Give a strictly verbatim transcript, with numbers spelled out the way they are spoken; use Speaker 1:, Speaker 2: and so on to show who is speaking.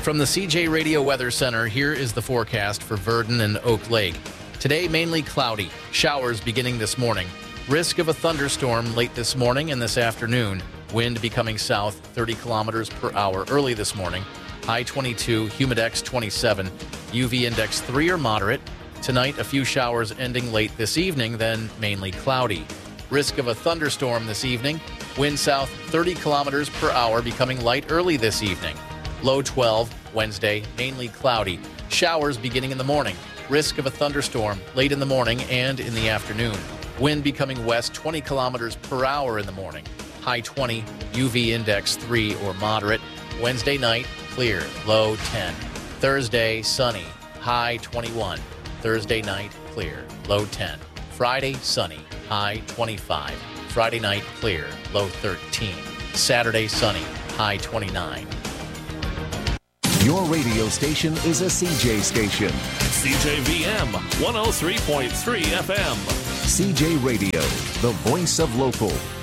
Speaker 1: From the C J Radio Weather Center, here is the forecast for Verdon and Oak Lake. Today, mainly cloudy. Showers beginning this morning. Risk of a thunderstorm late this morning and this afternoon. Wind becoming south thirty kilometers per hour early this morning. High twenty-two, humidex twenty-seven. U V index three or moderate. Tonight, a few showers ending late this evening, then mainly cloudy. Risk of a thunderstorm this evening. Wind south thirty kilometers per hour becoming light early this evening. Low twelve, Wednesday, mainly cloudy. Showers beginning in the morning. Risk of a thunderstorm late in the morning and in the afternoon. Wind becoming west twenty kilometers per hour in the morning. High twenty, U V index three or moderate. Wednesday night, clear, low ten. Thursday, sunny, high twenty-one. Thursday night, clear, low ten. Friday, sunny, high twenty-five. Friday night, clear, low thirteen. Saturday, sunny, high twenty-nine.
Speaker 2: Your radio station is a C J station.
Speaker 3: C J V M one oh three point three F M.
Speaker 2: C J Radio, the voice of local.